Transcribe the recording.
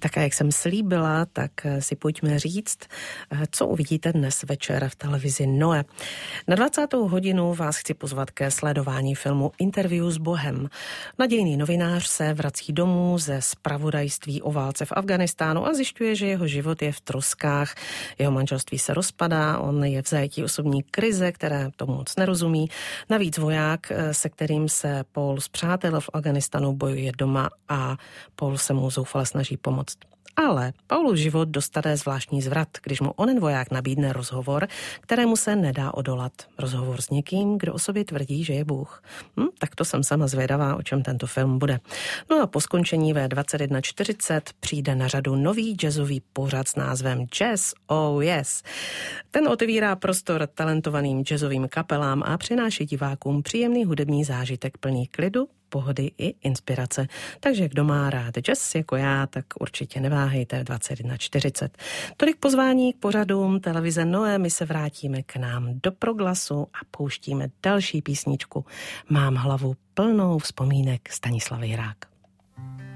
Tak a jak jsem slíbila, tak si pojďme říct, co uvidíte dnes večer v televizi Noe. Na 20. hodinu vás chci pozvat ke sledování filmu Interview s Bohem. Nadějný novinář se vrací domů ze zpravodajství o válce v Afghánistánu a zjišťuje, že jeho život je v troskách. Jeho manželství se rozpadá, on je v zajetí osobní krize, které tomu moc nerozumí. Navíc voják, se kterým se Paul spřátelil v Afghánistánu, bojuje doma a Paul se mu zoufale snaží pomoct. Ale Paulův život dostane zvláštní zvrat, když mu onen voják nabídne rozhovor, kterému se nedá odolat. Rozhovor s někým, kdo o sobě tvrdí, že je Bůh. Tak to jsem sama zvědavá, o čem tento film bude. No a po skončení ve 21:40 přijde na řadu nový jazzový pořad s názvem Jazz Oh Yes. Ten otevírá prostor talentovaným jazzovým kapelám a přináší divákům příjemný hudební zážitek plný klidu, pohody i inspirace. Takže kdo má rád jazz jako já, tak určitě neváhejte 21:40. Tolik pozvání k pořadům televize Noe, my se vrátíme k nám do Proglasu a pouštíme další písničku. Mám hlavu plnou vzpomínek Stanislavy Hrák.